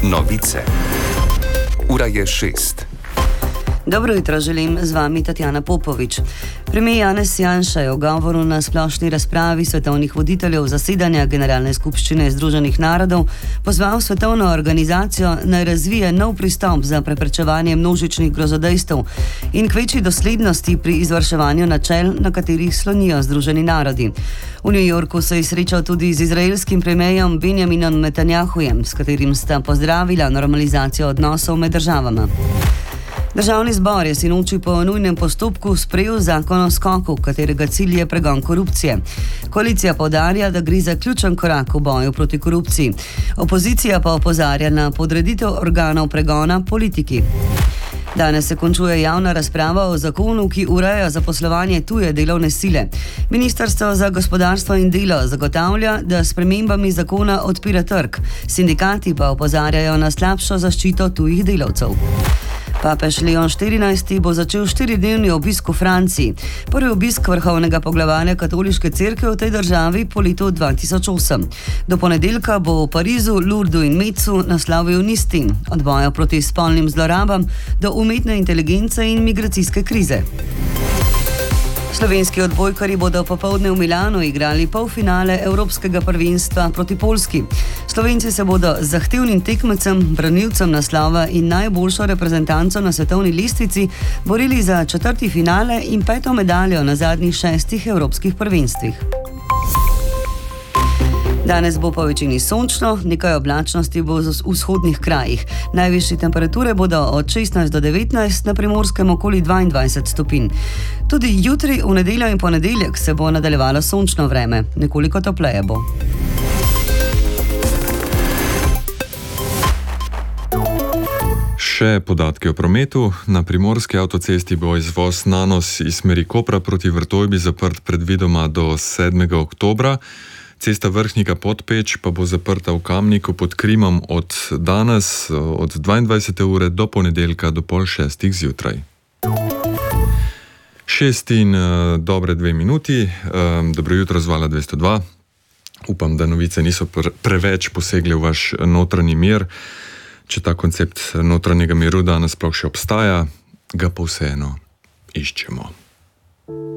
Novice. Ura je 6. Dobro jutro želim, z vami Tatjana Popovič. Premijer Janez Janša je v govoru na splošni razpravi svetovnih voditeljev zasedanja Generalne skupščine Združenih narodov pozval svetovno organizacijo naj razvije nov pristop za preprečevanje množičnih grozodejstev in k večji doslednosti pri izvrševanju načel, na katerih slonijo Združeni narodi. V New Yorku se je srečal tudi z izraelskim premijerom Benjaminom Netanjahujem, s katerim sta pozdravila normalizacijo odnosov med državama. Državni zbor je sinoči po nujnem postopku sprejel zakon o skoku, katerega cilj je pregon korupcije. Koalicija poudarja, da gre za ključen korak v boju proti korupciji. Opozicija pa opozarja na podreditev organov pregona politiki. Danes se končuje javna razprava o zakonu, ki ureja zaposlovanje tuje delovne sile. Ministrstvo za gospodarstvo in delo zagotavlja, da s spremembami zakona odpira trg. Sindikati pa opozarjajo na slabšo zaščito tujih delavcev. Papež Leon XIV bo začel 4-dnevni obisk v Franciji. Prvi obisk vrhovnega poglavarja katoliške cerkve v tej državi po letu 2008. Do ponedeljka bo v Parizu, Lourdu in Metzu naslovil niz tem, od boja proti spolnim zlorabam do umetne inteligence in migracijske krize. Slovenski odbojkarji bodo popoldne v Milanu igrali polfinale Evropskega prvenstva proti Poljski. Slovenci se bodo z zahtevnim tekmecem, branilcem naslova in najboljšo reprezentanco na svetovni lestvici borili za 4. finale in 5. medaljo na zadnjih 6 evropskih prvenstvih. Danes bo po večini sončno, nekaj oblačnosti bo v vzhodnih krajih. Najvišje temperature bodo od 16 do 19, na Primorskem okoli 22 stopinj. Tudi jutri, v nedeljo in ponedeljek se bo nadaljevalo sončno vreme, nekoliko topleje bo. Še podatki o prometu. Na primorski avtocesti bo izvoz Nanos iz smeri Kopra proti Vrtojbi zaprt predvidoma do 7. oktobra. Cesta Vrhnika-Podpeč pa bo zaprta v Kamniku pod Krimom od danes, od 22. ure do ponedeljka do 5:30 zjutraj. 6 in dobre 2 minuti. Dobro jutro z Vala 202. Upam, da novice niso preveč posegle v vaš notranji mir. Če ta koncept notranjega miru danes sploh še obstaja, ga pa vseeno iščemo.